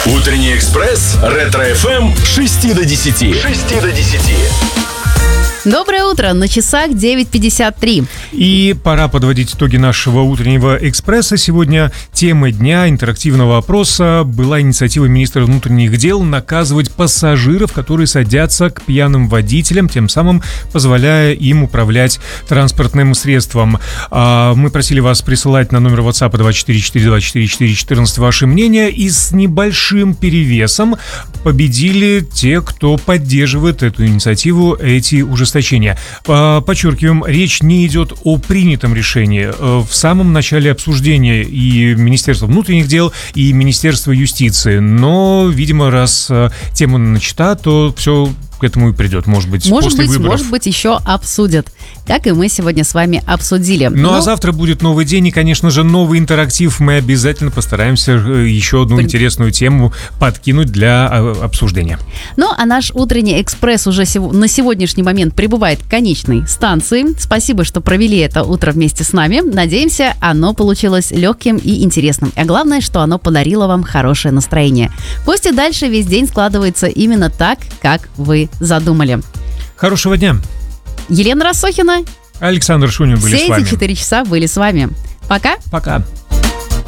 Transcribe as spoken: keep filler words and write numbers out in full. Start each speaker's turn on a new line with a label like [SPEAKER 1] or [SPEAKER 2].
[SPEAKER 1] Утренний экспресс, Ретро-эф эм с шести до десяти. С шести до десяти.
[SPEAKER 2] Доброе утро, на часах девять пятьдесят три.
[SPEAKER 3] И пора подводить итоги нашего утреннего экспресса. Сегодня тема дня интерактивного опроса была инициатива министра внутренних дел наказывать пассажиров, которые садятся к пьяным водителям, тем самым позволяя им управлять транспортным средством. Мы просили вас присылать на номер WhatsApp два четыре четыре два четыре четыре четырнадцать ваши мнения, и с небольшим перевесом победили те, кто поддерживает эту инициативу, эти ужесточения. Подчеркиваем, речь не идет о принятом решении. В самом начале обсуждения и Министерство внутренних дел, и Министерство юстиции. Но, видимо, раз тема начата, то все к этому и придет. Может быть,
[SPEAKER 2] может
[SPEAKER 3] после
[SPEAKER 2] быть,
[SPEAKER 3] выборов.
[SPEAKER 2] Может быть, еще обсудят, как и мы сегодня с вами обсудили.
[SPEAKER 3] Ну,
[SPEAKER 2] Но...
[SPEAKER 3] а завтра будет новый день и, конечно же, новый интерактив. Мы обязательно постараемся еще одну
[SPEAKER 2] При...
[SPEAKER 3] интересную тему подкинуть для обсуждения.
[SPEAKER 2] Ну, а наш утренний экспресс уже сего... на сегодняшний момент прибывает к конечной станции. Спасибо, что провели это утро вместе с нами. Надеемся, оно получилось легким и интересным. А главное, что оно подарило вам хорошее настроение. Пусть и дальше весь день складывается именно так, как вы задумали.
[SPEAKER 3] Хорошего дня.
[SPEAKER 2] Елена Рассохина,
[SPEAKER 3] Александр Шунин были
[SPEAKER 2] все
[SPEAKER 3] с вами.
[SPEAKER 2] Все эти четыре часа были с вами. Пока.
[SPEAKER 3] Пока.